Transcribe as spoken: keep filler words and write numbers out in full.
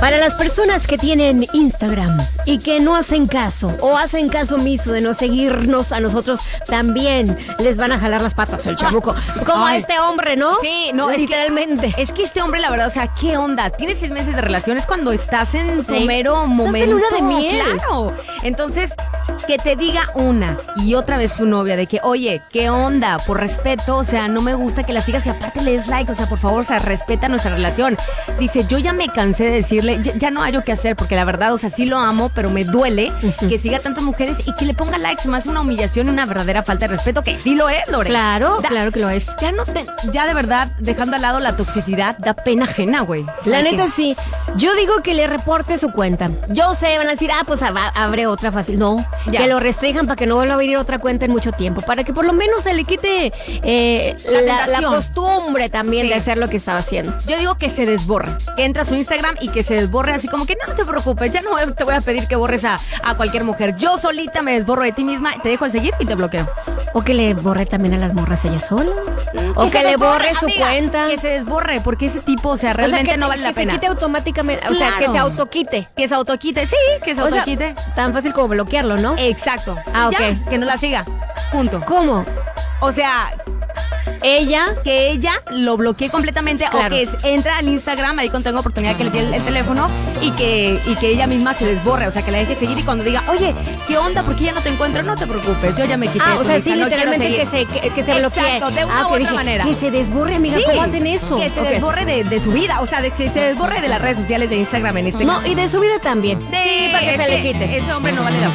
Para las personas que tienen Instagram y que no hacen caso o hacen caso omiso de no seguirnos a nosotros, también les van a jalar las patas el chamuco. Como Ay. a este hombre, ¿no? Sí, no, literalmente. Es que, es que este hombre, la verdad, o sea, ¿qué onda? Tienes seis meses de relación, es cuando estás en tu Sí. mero Estás de momento. luna de miel. Claro. Entonces, que te diga una y otra vez tu novia de que, oye, ¿qué onda? Por respeto, o sea, no me gusta que la sigas y aparte le des like, o sea, por favor, o sea, respeta nuestra relación. Dice, yo ya me cansé de decirle, ya, ya no hay qué hacer, porque la verdad, o sea, sí lo amo, pero me duele uh-huh. que siga tantas mujeres y que le ponga likes. Se me hace una humillación y una verdadera falta de respeto, que sí lo es, Lore. Claro, da, claro que lo es. Ya no te, ya de verdad, dejando al lado la toxicidad, da pena ajena, güey. O sea, la neta que, sí. Yo digo que le reporte su cuenta. Yo sé, van a decir, ah, pues abre otra fácil. No, ya. Que lo restrinjan para que no vuelva a abrir otra cuenta en mucho tiempo, para que por lo menos se le quite eh, la, la, la costumbre también sí. de hacer lo que estaba haciendo. Yo digo que se desborre, que entra a su Instagram y que se desborre así como que no te preocupes, ya no te voy a pedir que borres a, a cualquier mujer. Yo solita me desborro de ti misma, te dejo de seguir y te bloqueo. O que le borre también a las morras ella sola. O que, que le borre, borre su amiga, cuenta. Que se desborre, porque ese tipo, o sea, realmente o sea, que, no vale la que pena. Que se quite automáticamente, o claro. sea, que se autoquite. Que se autoquite, sí, que se autoquite. O sea, tan fácil como bloquearlo, ¿no? Exacto. Ah, ya, ok. Que no la siga. Punto. ¿Cómo? O sea, ella, que ella lo bloquee completamente claro. o que entra al Instagram, ahí cuando tengo oportunidad que le dé el, el teléfono y que, y que ella misma se desborre, o sea, que la deje seguir y cuando diga, oye, ¿qué onda? ¿Por qué ya no te encuentro? No te preocupes, yo ya me quité. Ah, o sea, sí, no literalmente que se, que, que se bloquee. Exacto, de una ah, u otra dije, manera. Que se desborre, amiga, sí, ¿cómo hacen eso? Que se okay. desborre de, de su vida, o sea, de que se desborre de las redes sociales de Instagram en este no, caso. No, y de su vida también. De, sí, para que se que le quite. Ese hombre no vale la pena.